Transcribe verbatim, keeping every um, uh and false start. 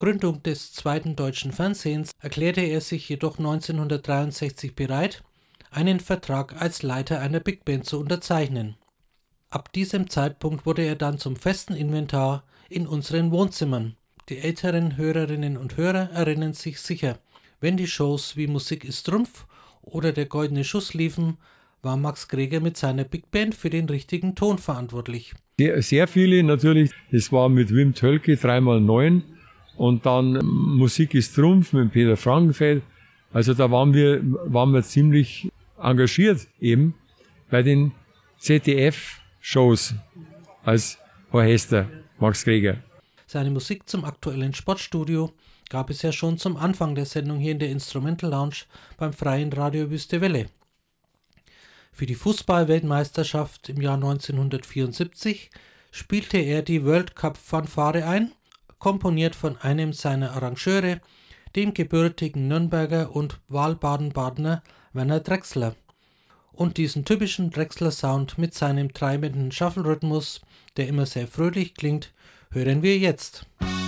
Gründung des zweiten deutschen Fernsehens erklärte er sich jedoch neunzehnhundertdreiundsechzig bereit, einen Vertrag als Leiter einer Big Band zu unterzeichnen. Ab diesem Zeitpunkt wurde er dann zum festen Inventar in unseren Wohnzimmern. Die älteren Hörerinnen und Hörer erinnern sich sicher, wenn die Shows wie Musik ist Trumpf oder der Goldene Schuss liefen, war Max Greger mit seiner Big Band für den richtigen Ton verantwortlich. Sehr, sehr viele natürlich, das war mit Wim Tölke drei mal neun und dann Musik ist Trumpf mit Peter Frankenfeld. Also da waren wir, waren wir ziemlich engagiert eben bei den Z D F-Shows als Orchester Max Greger. Seine Musik zum aktuellen Sportstudio gab es ja schon zum Anfang der Sendung hier in der Instrumental Lounge beim Freien Radio Wüste Welle. Für die Fußball-Weltmeisterschaft im Jahr neunzehnhundertvierundsiebzig spielte er die World Cup-Fanfare ein, komponiert von einem seiner Arrangeure, dem gebürtigen Nürnberger und Wahlbaden-Badener Werner Drechsler. Und diesen typischen Drechsler-Sound mit seinem treibenden Shuffle-Rhythmus, der immer sehr fröhlich klingt, hören wir jetzt.